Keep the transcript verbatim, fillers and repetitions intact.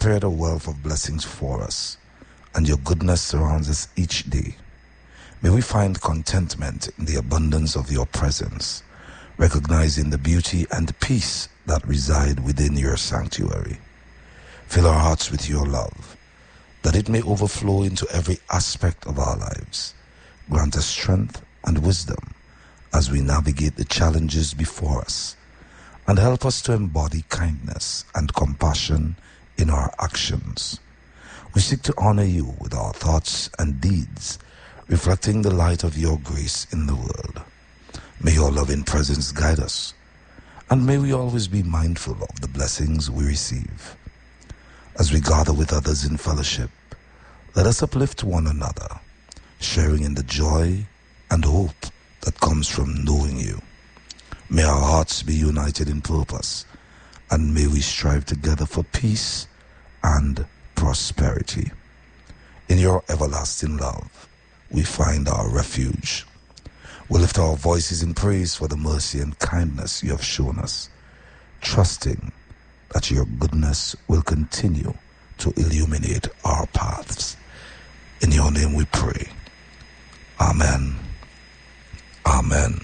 prepared a wealth of blessings for us, and your goodness surrounds us each day. May we find contentment in the abundance of your presence, recognizing the beauty and peace that reside within your sanctuary. Fill our hearts with your love, that it may overflow into every aspect of our lives. Grant us strength and wisdom as we navigate the challenges before us, and help us to embody kindness and compassion in our actions. We seek to honor you with our thoughts and deeds, reflecting the light of your grace in the world. May your loving presence guide us, and may we always be mindful of the blessings we receive. As we gather with others in fellowship, let us uplift one another, sharing in the joy and hope that comes from knowing you. May our hearts be united in purpose, and may we strive together for peace and prosperity. In your everlasting love, we find our refuge. We lift our voices in praise for the mercy and kindness you have shown us, trusting that your goodness will continue to illuminate our paths. In your name we pray. Amen. Amen.